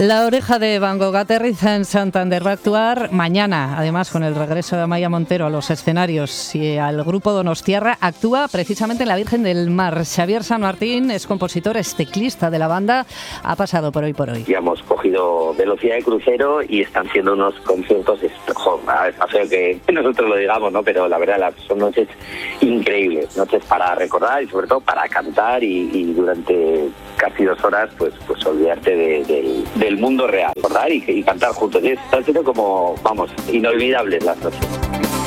La Oreja de Van Gogh aterriza en Santander. Va a actuar mañana, además con el regreso de Amaia Montero a los escenarios y al grupo Donostiarra. Actúa precisamente en la Virgen del Mar. Xavier San Martín es compositor, es teclista de la banda. Ha pasado por Hoy por Hoy. Ya hemos cogido velocidad de crucero y están siendo unos conciertos, está feo que nosotros lo digamos, ¿no? Pero la verdad son noches increíbles, noches para recordar y sobre todo para cantar y durante casi 2 horas pues olvidarte del mundo real, recordar y cantar juntos. Y están siendo como, inolvidables las noches.